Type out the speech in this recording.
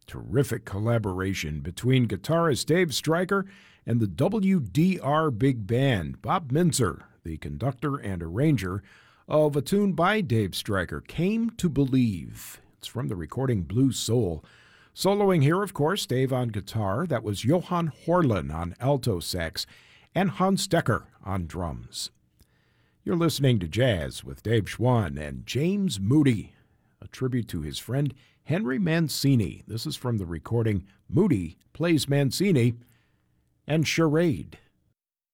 Terrific collaboration between guitarist Dave Stryker and the WDR Big Band. Bob Minzer, the conductor and arranger of a tune by Dave Stryker, Came to Believe. It's from the recording Blue Soul. Soloing here, of course, Dave on guitar. That was Johan Horlin on alto sax and Hans Decker on drums. You're listening to Jazz with Dave Schwann and James Moody, a tribute to his friend Henry Mancini. This is from the recording Moody Plays Mancini and Charade.